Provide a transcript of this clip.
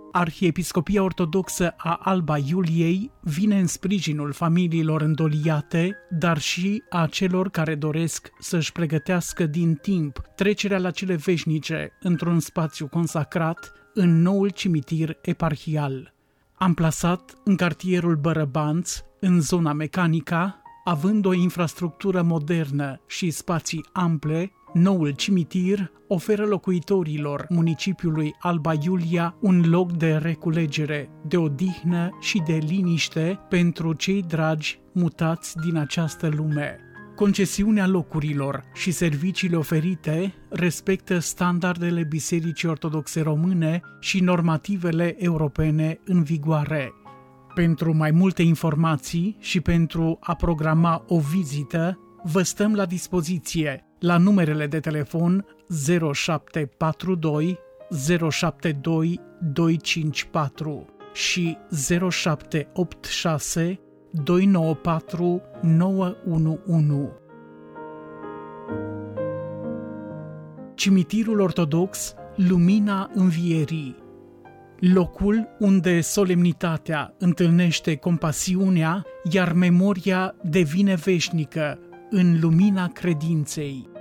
Arhiepiscopia Ortodoxă a Alba Iuliei vine în sprijinul familiilor îndoliate, dar și a celor care doresc să-și pregătească din timp trecerea la cele veșnice într-un spațiu consacrat în noul cimitir eparhial. Amplasat în cartierul Bărăbanț, în zona Mecanica, având o infrastructură modernă și spații ample, noul cimitir oferă locuitorilor municipiului Alba Iulia un loc de reculegere, de odihnă și de liniște pentru cei dragi mutați din această lume. Concesiunea locurilor și serviciile oferite respectă standardele Bisericii Ortodoxe Române și normativele europene în vigoare. Pentru mai multe informații și pentru a programa o vizită, vă stăm la dispoziție la numerele de telefon 0742 072 254 și 0786 294 911. Cimitirul Ortodox Lumina Învierii, locul unde solemnitatea întâlnește compasiunea, iar memoria devine veșnică în lumina credinței.